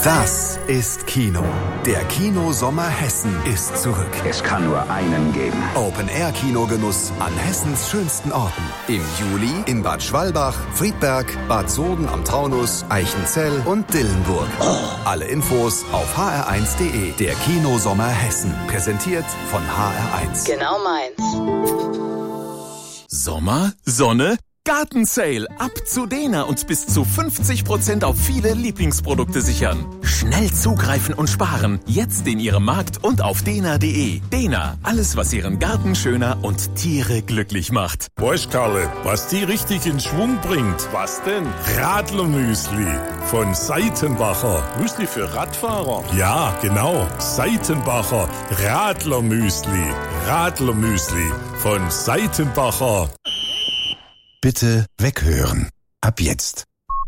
Das ist Kino. Der Kinosommer Hessen ist zurück. Es kann nur einen geben. Open-Air-Kinogenuss an Hessens schönsten Orten. Im Juli in Bad Schwalbach, Friedberg, Bad Soden am Taunus, Eichenzell und Dillenburg. Alle Infos auf hr1.de. Der Kinosommer Hessen. Präsentiert von HR1. Genau meins. Sommer, Sonne, Gartensale. Ab zu Dena und bis zu 50% auf viele Lieblingsprodukte sichern. Schnell zugreifen und sparen. Jetzt in Ihrem Markt und auf dena.de. Dena, alles was Ihren Garten schöner und Tiere glücklich macht. Weißt Karle, was die richtig in Schwung bringt? Was denn? Radlermüsli von Seitenbacher. Müsli für Radfahrer? Ja, genau. Seitenbacher Radlermüsli. Radlermüsli von Seitenbacher. Bitte weghören. Ab jetzt.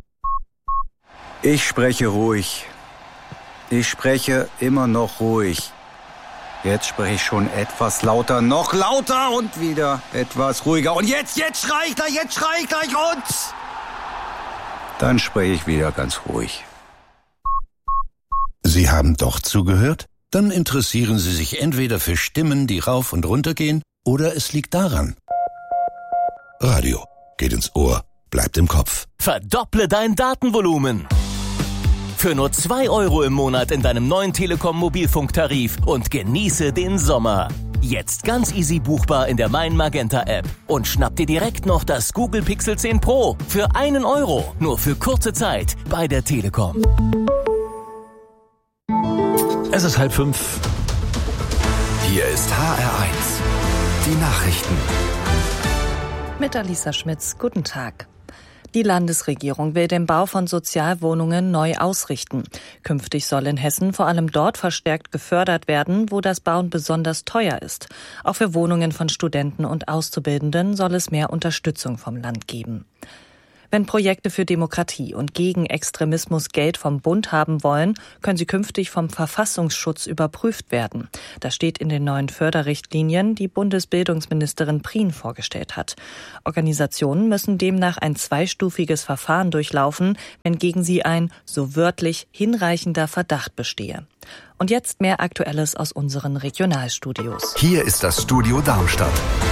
Ich spreche ruhig. Ich spreche immer noch ruhig. Jetzt spreche ich schon etwas lauter, noch lauter und wieder etwas ruhiger. Und jetzt schrei ich gleich und... Dann spreche ich wieder ganz ruhig. Sie haben doch zugehört? Dann interessieren Sie sich entweder für Stimmen, die rauf und runter gehen, oder es liegt daran. Radio. Geht ins Ohr, bleibt im Kopf. Verdopple dein Datenvolumen. Für nur 2 € im Monat in deinem neuen Telekom-Mobilfunktarif und genieße den Sommer. Jetzt ganz easy buchbar in der Mein Magenta App. Und schnapp dir direkt noch das Google Pixel 10 Pro für 1 €. Nur für kurze Zeit bei der Telekom. Es ist 4:30. Hier ist HR1. Die Nachrichten. Mit Alisa Schmitz, guten Tag. Die Landesregierung will den Bau von Sozialwohnungen neu ausrichten. Künftig soll in Hessen vor allem dort verstärkt gefördert werden, wo das Bauen besonders teuer ist. Auch für Wohnungen von Studenten und Auszubildenden soll es mehr Unterstützung vom Land geben. Wenn Projekte für Demokratie und gegen Extremismus Geld vom Bund haben wollen, können sie künftig vom Verfassungsschutz überprüft werden. Das steht in den neuen Förderrichtlinien, die Bundesbildungsministerin Prien vorgestellt hat. Organisationen müssen demnach ein 2-stufiges Verfahren durchlaufen, wenn gegen sie ein, so wörtlich, hinreichender Verdacht bestehe. Und jetzt mehr Aktuelles aus unseren Regionalstudios. Hier ist das Studio Darmstadt.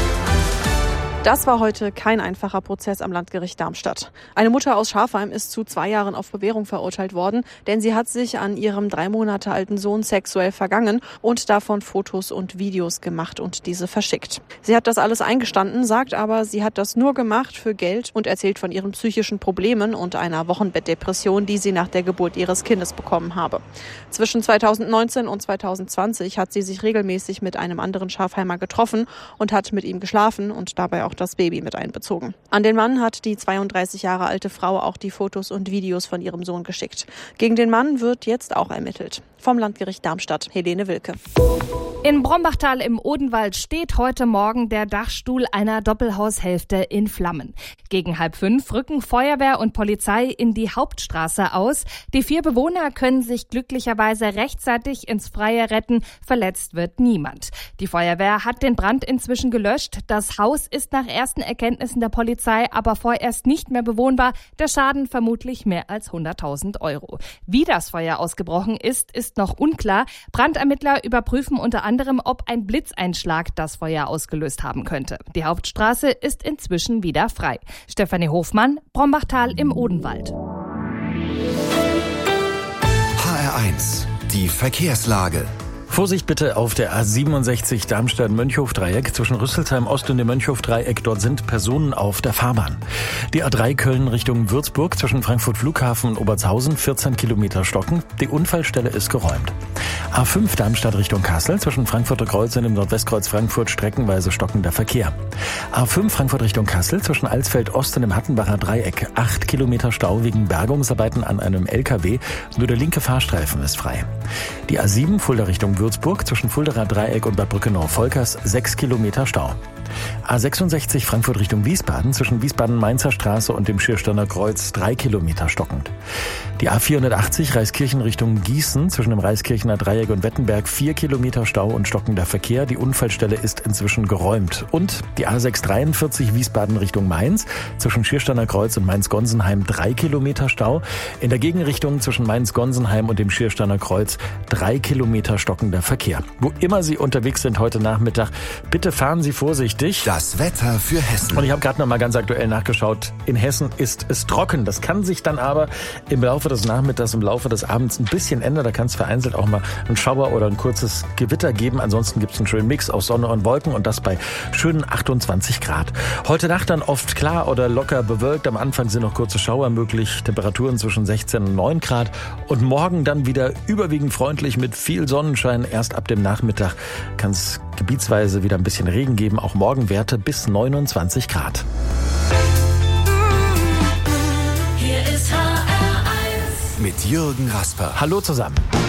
Das war heute kein einfacher Prozess am Landgericht Darmstadt. Eine Mutter aus Schafheim ist zu 2 Jahren auf Bewährung verurteilt worden, denn sie hat sich an ihrem 3 Monate alten Sohn sexuell vergangen und davon Fotos und Videos gemacht und diese verschickt. Sie hat das alles eingestanden, sagt aber, sie hat das nur gemacht für Geld und erzählt von ihren psychischen Problemen und einer Wochenbettdepression, die sie nach der Geburt ihres Kindes bekommen habe. Zwischen 2019 und 2020 hat sie sich regelmäßig mit einem anderen Schafheimer getroffen und hat mit ihm geschlafen und dabei auch das Baby mit einbezogen. An den Mann hat die 32 Jahre alte Frau auch die Fotos und Videos von ihrem Sohn geschickt. Gegen den Mann wird jetzt auch ermittelt. Vom Landgericht Darmstadt, Helene Wilke. In Brombachtal im Odenwald steht heute Morgen der Dachstuhl einer Doppelhaushälfte in Flammen. Gegen 4:30 rücken Feuerwehr und Polizei in die Hauptstraße aus. Die 4 Bewohner können sich glücklicherweise rechtzeitig ins Freie retten. Verletzt wird niemand. Die Feuerwehr hat den Brand inzwischen gelöscht. Das Haus ist nach ersten Erkenntnissen der Polizei aber vorerst nicht mehr bewohnbar. Der Schaden vermutlich mehr als 100.000 €. Wie das Feuer ausgebrochen ist noch unklar. Brandermittler überprüfen unter anderem, ob ein Blitzeinschlag das Feuer ausgelöst haben könnte. Die Hauptstraße ist inzwischen wieder frei. Stefanie Hofmann, Brombachtal im Odenwald. HR1. Die Verkehrslage. Vorsicht bitte auf der A67 Darmstadt-Mönchhof-Dreieck zwischen Rüsselsheim Ost und dem Mönchhof-Dreieck. Dort sind Personen auf der Fahrbahn. Die A3 Köln Richtung Würzburg zwischen Frankfurt Flughafen und Obertshausen 14 Kilometer stocken. Die Unfallstelle ist geräumt. A5 Darmstadt Richtung Kassel zwischen Frankfurter Kreuz und dem Nordwestkreuz Frankfurt streckenweise stockender Verkehr. A5 Frankfurt Richtung Kassel zwischen Alsfeld Ost und dem Hattenbacher Dreieck 8 Kilometer Stau wegen Bergungsarbeiten an einem LKW. Nur der linke Fahrstreifen ist frei. Die A7 Fulda Richtung Würzburg zwischen Fuldaer Dreieck und Bad Brückenau-Volkers 6 Kilometer Stau. A66 Frankfurt Richtung Wiesbaden zwischen Wiesbaden-Mainzer Straße und dem Schiersteiner Kreuz 3 Kilometer stockend. Die A480 Reiskirchen Richtung Gießen zwischen dem Reiskirchener Dreieck und Wettenberg 4 Kilometer Stau und stockender Verkehr. Die Unfallstelle ist inzwischen geräumt. Und die A643 Wiesbaden Richtung Mainz zwischen Schiersteiner Kreuz und Mainz-Gonsenheim 3 Kilometer Stau. In der Gegenrichtung zwischen Mainz-Gonsenheim und dem Schiersteiner Kreuz 3 Kilometer stockender Verkehr. Wo immer Sie unterwegs sind heute Nachmittag, bitte fahren Sie vorsichtig. Das Wetter für Hessen. Und ich habe gerade noch mal ganz aktuell nachgeschaut. In Hessen ist es trocken. Das kann sich dann aber im Laufe des Nachmittags, im Laufe des Abends ein bisschen ändern. Da kann es vereinzelt auch mal einen Schauer oder ein kurzes Gewitter geben. Ansonsten gibt es einen schönen Mix aus Sonne und Wolken und das bei schönen 28 Grad. Heute Nacht dann oft klar oder locker bewölkt. Am Anfang sind noch kurze Schauer möglich. Temperaturen zwischen 16 und 9 Grad. Und morgen dann wieder überwiegend freundlich mit viel Sonnenschein. Erst ab dem Nachmittag kann es gebietsweise wieder ein bisschen Regen geben. Auch morgen Werte bis 29 Grad. Mit Jürgen Rasper. Hallo zusammen.